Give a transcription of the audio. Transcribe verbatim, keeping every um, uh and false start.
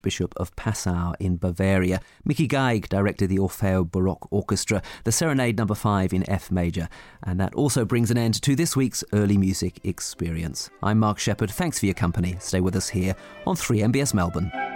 Archbishop of Passau in Bavaria. Mickey Geig directed the Orfeo Baroque Orchestra, the Serenade number five in F major. And that also brings an end to this week's Early Music Experience. I'm Mark Shepherd. Thanks for your company. Stay with us here on three M B S Melbourne.